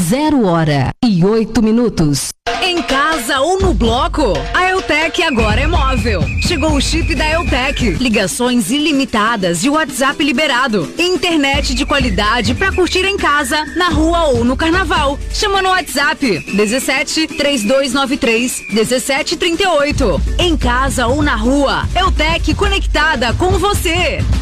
0h08. Em casa ou no bloco, a Eutec agora é móvel. Chegou o chip da Eutec. Ligações ilimitadas e WhatsApp liberado. Internet de qualidade pra curtir em casa, na rua ou no carnaval. Chama no WhatsApp 17 3293 1738. Em casa ou na rua, Eutec conectada com você.